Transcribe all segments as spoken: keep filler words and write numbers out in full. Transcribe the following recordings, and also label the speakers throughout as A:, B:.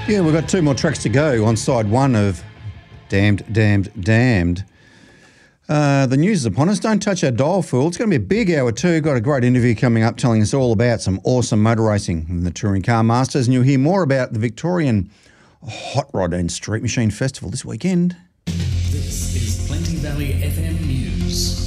A: Yeah, we've got two more tracks to go on side one of Damned, Damned, Damned. Uh, the news is upon us. Don't touch our dial, fool. It's going to be a big hour too. Got a great interview coming up telling us all about some awesome motor racing in the Touring Car Masters, and you'll hear more about the Victorian Hot Rod and Street Machine Festival this weekend.
B: This is Plenty Valley F M News.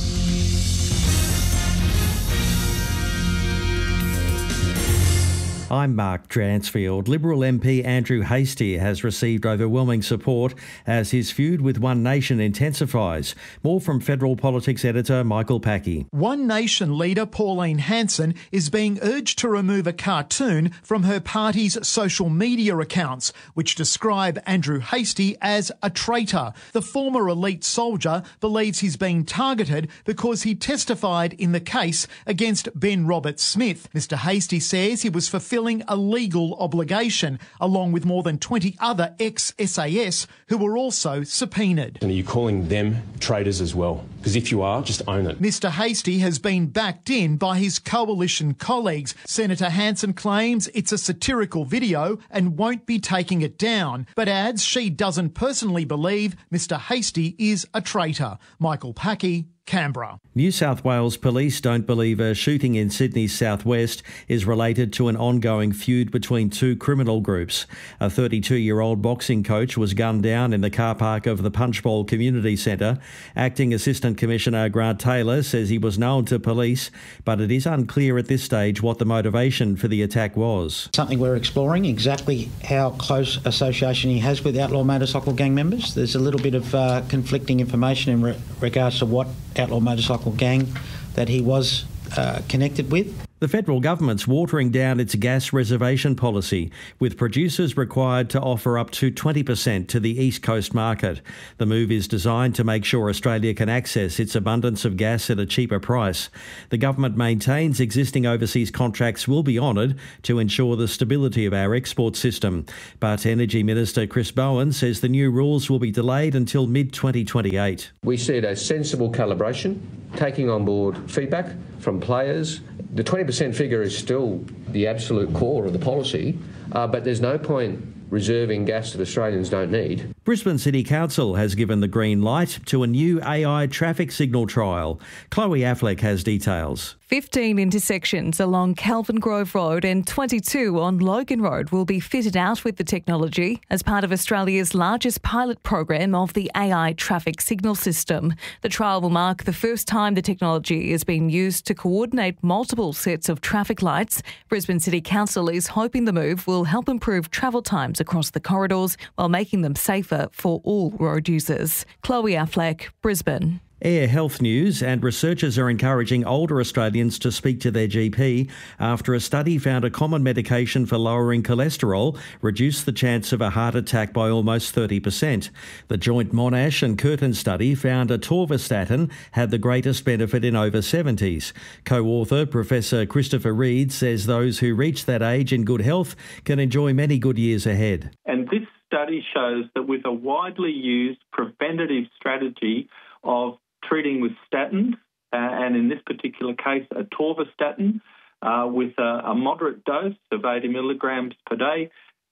C: I'm Mark Dransfield. Liberal M P Andrew Hastie has received overwhelming support as his feud with One Nation intensifies. More from Federal Politics editor Michael Packey.
D: One Nation leader Pauline Hanson is being urged to remove a cartoon from her party's social media accounts, which describe Andrew Hastie as a traitor. The former elite soldier believes he's being targeted because he testified in the case against Ben Roberts-Smith. Mister Hastie says he was fulfilling a legal obligation, along with more than twenty other ex-S A S who were also subpoenaed.
E: And are you calling them traitors as well? Because if you are, just own it.
D: Mister Hastie has been backed in by his coalition colleagues. Senator Hanson claims it's a satirical video and won't be taking it down, but adds she doesn't personally believe Mister Hastie is a traitor. Michael Packey, Canberra.
C: New South Wales police don't believe a shooting in Sydney's southwest is related to an ongoing feud between two criminal groups. A thirty-two-year-old boxing coach was gunned down in the car park of the Punchbowl Community Centre. Acting Assistant Commissioner Grant Taylor says he was known to police, but it is unclear at this stage what the motivation for the attack was.
F: Something we're exploring, exactly how close association he has with outlaw motorcycle gang members. There's a little bit of uh, conflicting information in re- regards to what outlaw motorcycle gang that he was uh, connected with.
C: The federal government's watering down its gas reservation policy, with producers required to offer up to twenty percent to the East Coast market. The move is designed to make sure Australia can access its abundance of gas at a cheaper price. The government maintains existing overseas contracts will be honoured to ensure the stability of our export system. But Energy Minister Chris Bowen says the new rules will be delayed until mid twenty twenty-eight.
G: We see it as sensible calibration, taking on board feedback from players. The twenty percent figure is still the absolute core of the policy, uh, but there's no point reserving gas that Australians don't need.
C: Brisbane City Council has given the green light to a new A I traffic signal trial. Chloe Affleck has details.
H: fifteen intersections along Kelvin Grove Road and twenty-two on Logan Road will be fitted out with the technology as part of Australia's largest pilot program of the A I traffic signal system. The trial will mark the first time the technology is being used to coordinate multiple sets of traffic lights. Brisbane City Council is hoping the move will help improve travel times across the corridors while making them safer for all road users. Chloe Affleck, Brisbane.
C: Air health news, and researchers are encouraging older Australians to speak to their G P after a study found a common medication for lowering cholesterol reduced the chance of a heart attack by almost thirty percent. The joint Monash and Curtin study found atorvastatin had the greatest benefit in over seventies. Co-author Professor Christopher Reid says those who reach that age in good health can enjoy many good years ahead.
I: And this study shows that with a widely used preventative strategy of treating with statins, uh, and in this particular case, atorvastatin, uh, with a, a moderate dose of eighty milligrams per day,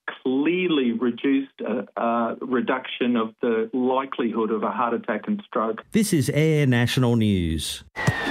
I: clearly reduced a, a reduction of the likelihood of a heart attack and stroke.
C: This is Air National News.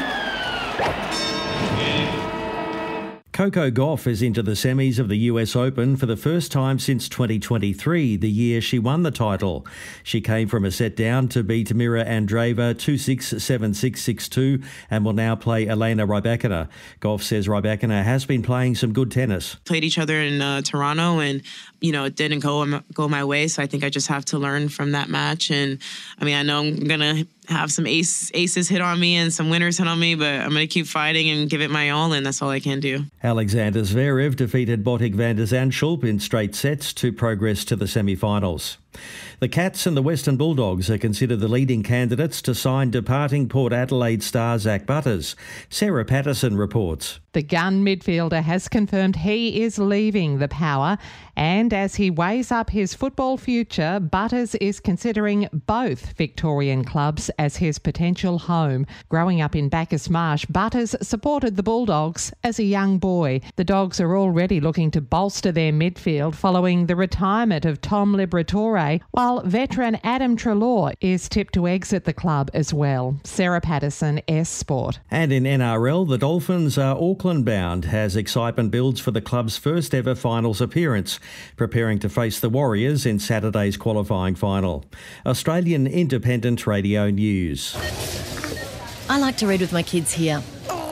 C: Coco Gauff is into the semis of the U S Open for the first time since twenty twenty-three, the year she won the title. She came from a set down to beat Mira Andreeva two six, seven six, six two and will now play Elena Rybakina. Gauff says Rybakina has been playing some good tennis.
J: Played each other in uh, Toronto and, you know, it didn't go, go my way, so I think I just have to learn from that match. And, I mean, I know I'm going to have some ace, aces hit on me and some winners hit on me, but I'm going to keep fighting and give it my all, and that's all I can do.
C: Alexander Zverev defeated Botic van der Zandschulp in straight sets to progress to the semi-finals. The Cats and the Western Bulldogs are considered the leading candidates to sign departing Port Adelaide star Zach Butters. Sarah Patterson reports.
K: The gun midfielder has confirmed he is leaving the Power, and as he weighs up his football future, Butters is considering both Victorian clubs as his potential home. Growing up in Bacchus Marsh, Butters supported the Bulldogs as a young boy. The Dogs are already looking to bolster their midfield following the retirement of Tom Liberatore, while veteran Adam Treloar is tipped to exit the club as well. Sarah Patterson, S Sport.
C: And in N R L, the Dolphins are Auckland bound as excitement builds for the club's first ever finals appearance, preparing to face the Warriors in Saturday's qualifying final. Australian Independent Radio News.
L: I like to read with my kids here.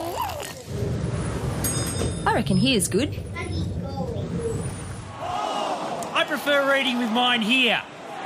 L: I reckon here's good.
M: I prefer reading with mine here.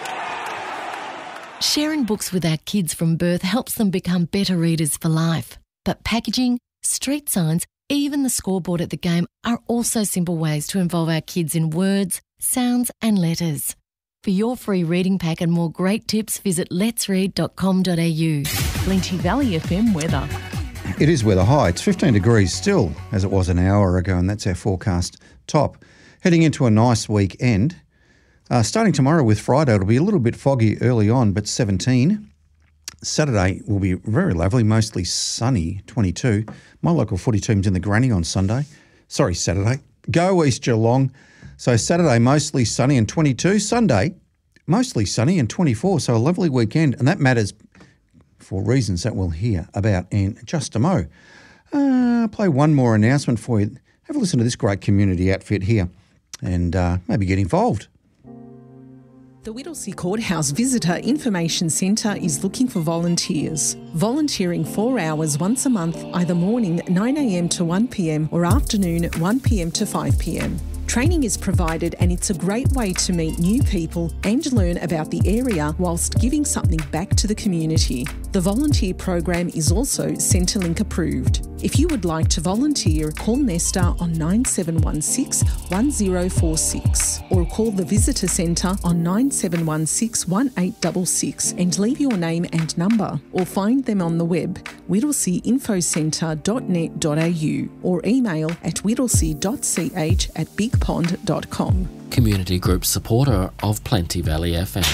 L: Sharing books with our kids from birth helps them become better readers for life. But packaging, street signs, even the scoreboard at the game are also simple ways to involve our kids in words, sounds and letters. For your free reading pack and more great tips, visit lets read dot com dot a u.
N: Plenty Valley F M weather.
A: It is weather high. It's fifteen degrees still, as it was an hour ago, and that's our forecast top. Heading into a nice weekend. Uh, starting tomorrow with Friday, it'll be a little bit foggy early on, but seventeen. Saturday will be very lovely, mostly sunny, twenty-two. My local footy team's in the granny on Sunday. Sorry, Saturday. Go East Geelong. So Saturday, mostly sunny and twenty-two. Sunday, mostly sunny and twenty-four. So a lovely weekend, and that matters for reasons that we'll hear about in just a mo. Uh, play one more announcement for you. Have a listen to this great community outfit here and uh, maybe get involved.
O: The Whittlesea Courthouse Visitor Information Centre is looking for volunteers. Volunteering four hours once a month, either morning nine a m to one p m or afternoon one p m to five p m. Training is provided and it's a great way to meet new people and learn about the area whilst giving something back to the community. The volunteer program is also Centrelink approved. If you would like to volunteer, call Nesta on nine seven one six one zero four six or call the Visitor Centre on nine seven one six one eight six six and leave your name and number, or find them on the web whittlesea info centre dot net dot a u or email at whittlesea dot c h at big pond dot com.
P: Community group supporter of Plenty Valley F M.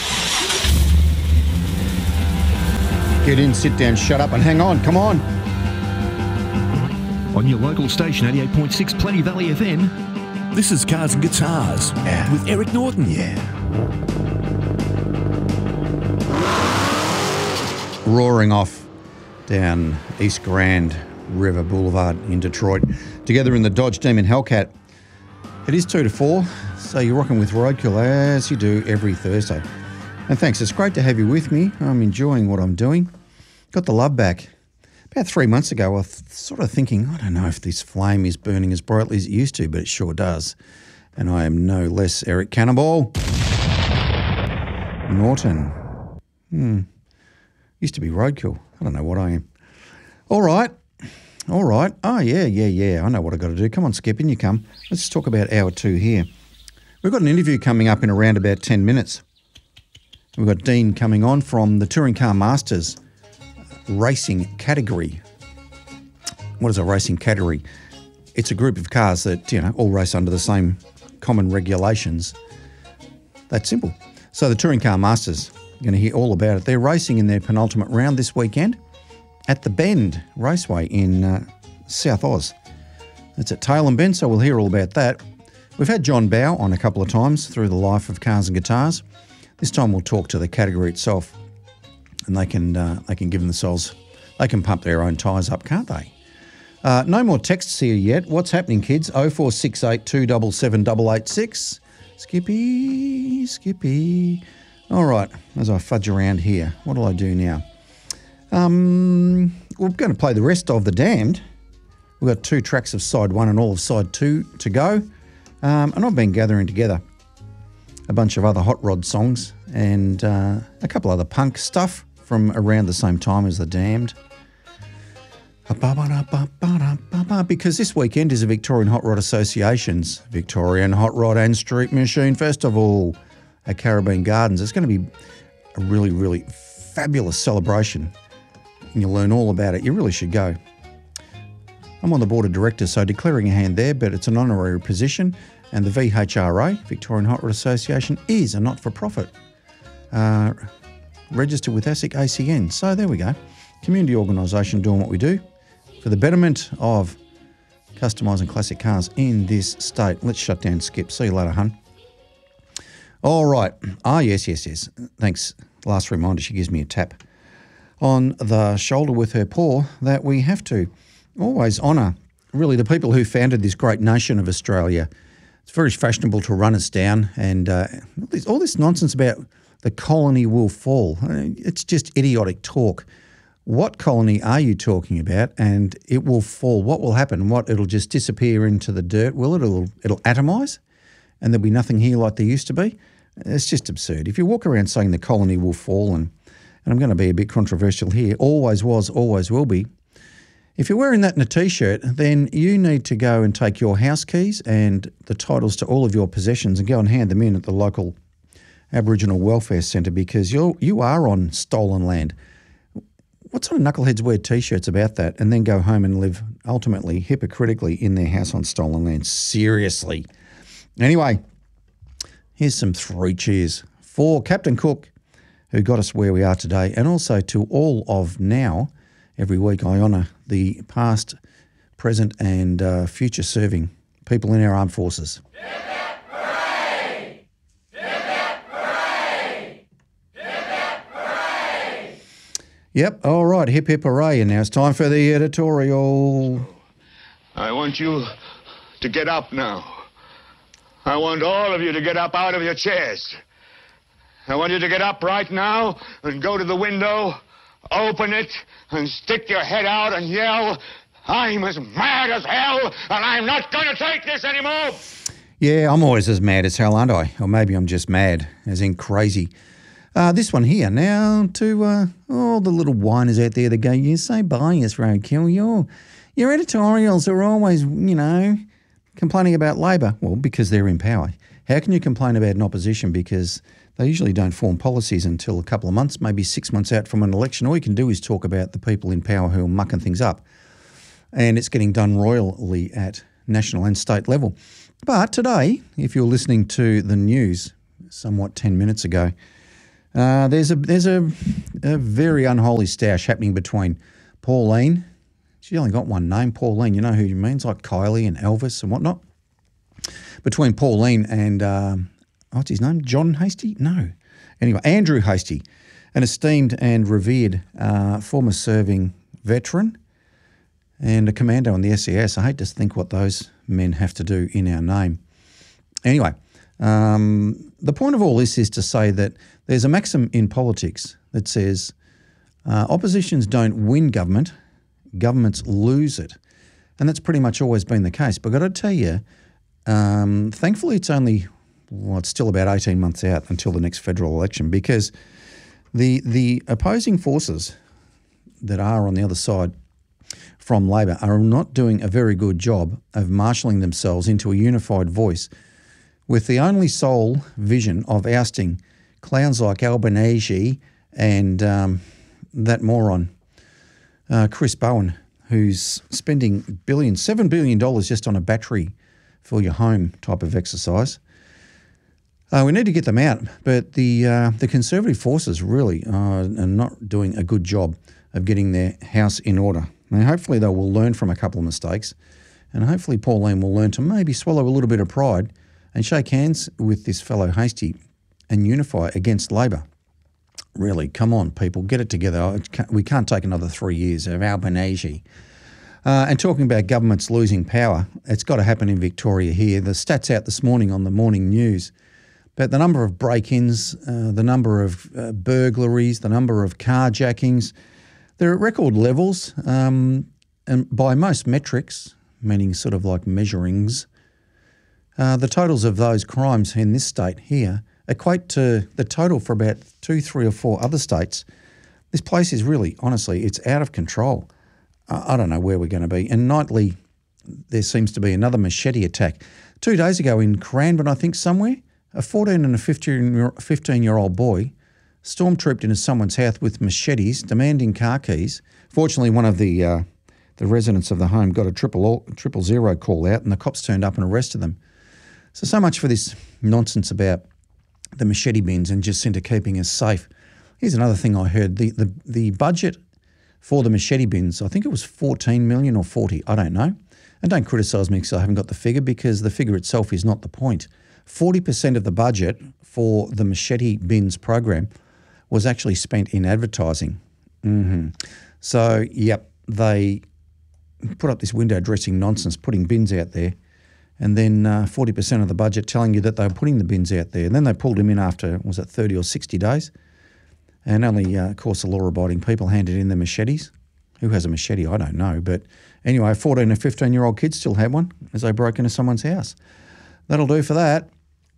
A: Get in, sit down, shut up and hang on. Come on.
Q: On your local station, eighty-eight point six Plenty Valley F M, this is Cars and Guitars
A: yeah.
Q: with Eric Norton.
A: Yeah. Roaring off down East Grand River Boulevard in Detroit, together in the Dodge Demon Hellcat. It is two to four, so you're rocking with Roadkill as you do every Thursday. And thanks, it's great to have you with me. I'm enjoying what I'm doing. Got the love back. About three months ago, I was sort of thinking, I don't know if this flame is burning as brightly as it used to, but it sure does. And I am no less Eric Cannonball Norton. Hmm. Used to be Roadkill. I don't know what I am. All right. All right. Oh, yeah, yeah, yeah. I know what I've got to do. Come on, Skip, in you come. Let's talk about hour two here. We've got an interview coming up in around about ten minutes. We've got Dean coming on from the Touring Car Masters racing category. What is a racing category? It's a group of cars that, you know, all race under the same common regulations. That's simple. So the Touring Car Masters, you're going to hear all about it. They're racing in their penultimate round this weekend at the Bend Raceway in uh, South Oz. It's at Tailem Bend, so we'll hear all about that. We've had John Bow on a couple of times through the life of Cars and Guitars. This time we'll talk to the category itself, and they can uh, they can give themselves, they can pump their own tyres up, can't they? Uh, no more texts here yet. What's happening, kids? oh four six eight two seven seven eight eight six. Skippy, Skippy. All right, as I fudge around here, what will I do now? Um, we're going to play the rest of The Damned. We've got two tracks of side one and all of side two to go. Um, and I've been gathering together a bunch of other hot rod songs and uh, a couple other punk stuff from around the same time as The Damned. Because this weekend is a Victorian Hot Rod Association's Victorian Hot Rod and Street Machine Festival at Caribbean Gardens. It's going to be a really, really fabulous celebration, and you'll learn all about it. You really should go. I'm on the board of directors, so declaring a hand there, but it's an honorary position, and the V H R A, Victorian Hot Rod Association, is a not-for-profit, uh, registered with ASIC A C N. So there we go. Community organisation doing what we do for the betterment of customising classic cars in this state. Let's shut down Skip. See you later, hun. All right. Ah, yes, yes, yes. Thanks. Last reminder, she gives me a tap on the shoulder with her paw that we have to always honour, really, the people who founded this great nation of Australia. It's very fashionable to run us down, and uh, all, this, all this nonsense about the colony will fall. It's just idiotic talk. What colony are you talking about? And it will fall. What will happen? What, it'll just disappear into the dirt? Will it? It'll, it'll atomise, and there'll be nothing here like there used to be? It's just absurd. If you walk around saying the colony will fall, and, and I'm going to be a bit controversial here, always was, always will be, if you're wearing that in a T-shirt, then you need to go and take your house keys and the titles to all of your possessions and go and hand them in at the local Aboriginal Welfare Centre, because you're, you are on stolen land. What sort of knuckleheads wear T-shirts about that and then go home and live ultimately hypocritically in their house on stolen land? Seriously. Anyway, here's some three cheers for Captain Cook, who got us where we are today, and also to all of now. Every week I honour the past, present and uh, future serving people in our armed forces.
R: Hip hip hooray! Hip hip hooray! Hip hip hooray!
A: Yep, all right, hip hip hooray, and now it's time for the editorial.
S: I want you to get up now. I want all of you to get up out of your chairs. I want you to get up right now and go to the window, open it, and stick your head out and yell, I'm as mad as hell, and I'm not going to take this anymore.
A: Yeah, I'm always as mad as hell, aren't I? Or maybe I'm just mad, as in crazy. Uh, this one here now to uh, all the little whiners out there that go, you're so biased, Roadkill. Your, your editorials are always, you know, complaining about Labor. Well, because they're in power. How can you complain about an opposition? Because they usually don't form policies until a couple of months, maybe six months out from an election. All you can do is talk about the people in power who are mucking things up. And it's getting done royally at national and state level. But today, if you're listening to the news somewhat ten minutes ago, uh, there's a there's a, a very unholy stoush happening between Pauline. She only got one name, Pauline. You know who she means, like Kylie and Elvis and whatnot. Between Pauline and... Um, what's his name? John Hastie? No. Anyway, Andrew Hastie, an esteemed and revered uh, former serving veteran and a commando in the S E S. I hate to think what those men have to do in our name. Anyway, um, the point of all this is to say that there's a maxim in politics that says uh, oppositions don't win government, governments lose it. And that's pretty much always been the case. But I've got to tell you, um, thankfully it's only... well, it's still about eighteen months out until the next federal election, because the the opposing forces that are on the other side from Labor are not doing a very good job of marshalling themselves into a unified voice with the only sole vision of ousting clowns like Albanese and um, that moron, uh, Chris Bowen, who's spending billions, seven billion dollars just on a battery for your home type of exercise. Uh, we need to get them out, but the uh, the Conservative forces really are, are not doing a good job of getting their house in order. Now, hopefully they will learn from a couple of mistakes, and hopefully Pauline will learn to maybe swallow a little bit of pride and shake hands with this fellow Hastie and unify against Labor. Really, come on, people, get it together. We can't take another three years of Albanese. Uh, and talking about governments losing power, it's got to happen in Victoria here. The stats out this morning on the morning news. But the number of break-ins, uh, the number of uh, burglaries, the number of carjackings, they're at record levels. Um, and by most metrics, meaning sort of like measurings, uh, the totals of those crimes in this state here equate to the total for about two, three or four other states. This place is really, honestly, it's out of control. Uh, I don't know where we're going to be. And nightly, there seems to be another machete attack. Two days ago in Cranbourne, I think, somewhere, a fourteen and a fifteen-year-old boy stormtrooped into someone's house with machetes, demanding car keys. Fortunately, one of the uh, the residents of the home got a triple triple zero call out, and the cops turned up and arrested them. So, so much for this nonsense about the machete bins and just into keeping us safe. Here's another thing I heard. The, the, the budget for the machete bins, I think it was fourteen million or forty, I don't know. And don't criticise me because I haven't got the figure, because the figure itself is not the point. forty percent of the budget for the machete bins program was actually spent in advertising. Mm-hmm. So, yep, they put up this window dressing nonsense, putting bins out there, and then uh, forty percent of the budget telling you that they were putting the bins out there. And then they pulled them in after, was it thirty or sixty days? And only, uh, of course, the law-abiding people handed in their machetes. Who has a machete? I don't know. But anyway, a fourteen and fifteen-year-old kid still had one as they broke into someone's house. That'll do for that.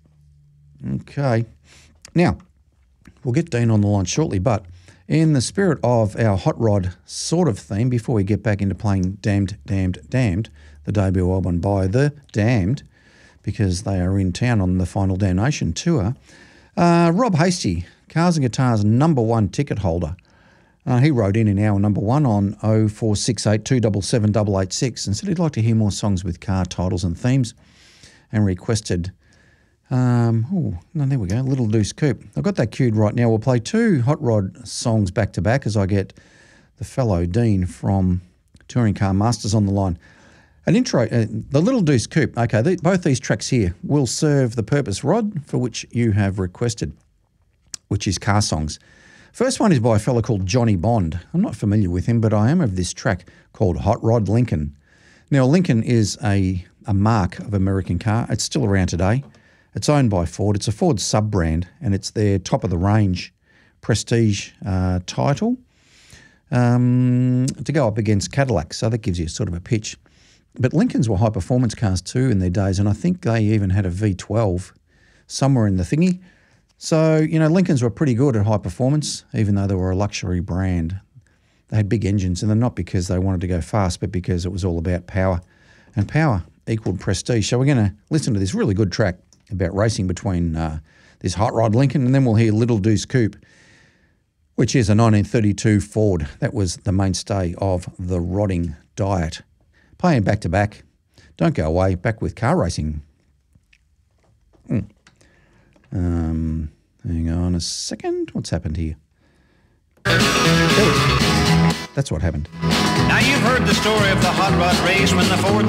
A: Okay. Now, we'll get Dean on the line shortly, but in the spirit of our hot rod sort of theme, before we get back into playing Damned, Damned, Damned, the debut album by The Damned, because they are in town on the Final Damnation tour, uh, Rob Hasty, Cars and Guitars number one ticket holder, uh, he wrote in in hour number one on oh four six eight, two seven seven, eight eight six and said he'd like to hear more songs with car titles and themes, and requested, um, oh, no, there we go, Little Deuce Coupe. I've got that queued right now. We'll play two Hot Rod songs back to back as I get the fellow Dean from Touring Car Masters on the line. An intro, uh, the Little Deuce Coupe, okay, the, both these tracks here will serve the purpose, Rod, for which you have requested, which is car songs. First one is by a fellow called Johnny Bond. I'm not familiar with him, but I am of this track called Hot Rod Lincoln. Now, Lincoln is a, a mark of American car. It's still around today. It's owned by Ford. It's a Ford sub-brand, and it's their top-of-the-range prestige uh, title um, to go up against Cadillac. So that gives you sort of a pitch. But Lincolns were high-performance cars too in their days, and I think they even had a V twelve somewhere in the thingy. So, you know, Lincolns were pretty good at high performance, even though they were a luxury brand. They had big engines, and they're not because they wanted to go fast, but because it was all about power. And power equaled prestige. So we're going to listen to this really good track about racing between uh, this Hot Rod Lincoln, and then we'll hear Little Deuce Coupe, which is a nineteen thirty-two Ford. That was the mainstay of the rodding diet. Playing back to back. Don't go away. Back with car racing. Mm. Um, hang on a second. What's happened here? That's what happened.
T: Now you've heard the story of the hot rod race when the Ford